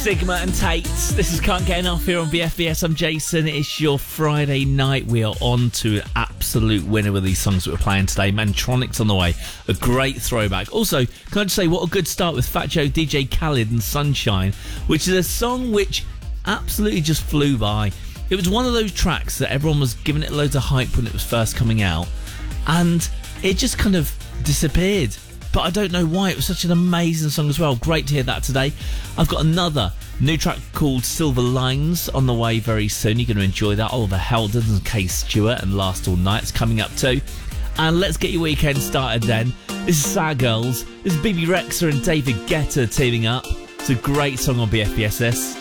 Sigma and Tate. This is Can't Get Enough here on BFBS. I'm Jason. It's your Friday night. We are on to an absolute winner with these songs that we're playing today. Mantronix on the way. A great throwback. Also, can I just say what a good start with Fat Joe, DJ Khaled and Sunshine, which is a song which absolutely just flew by. It was one of those tracks that everyone was giving it loads of hype when it was first coming out, and it just kind of disappeared. But I don't know why. It was such an amazing song as well. Great to hear that today. I've got another new track called Silver Lines on the way very soon. You're going to enjoy that. Oliver Heldens and Kay Stewart and Last All Night's coming up too. And let's get your weekend started then. This is Sad Girls. This is Bibi Rexha and David Guetta teaming up. It's a great song on BFBSS.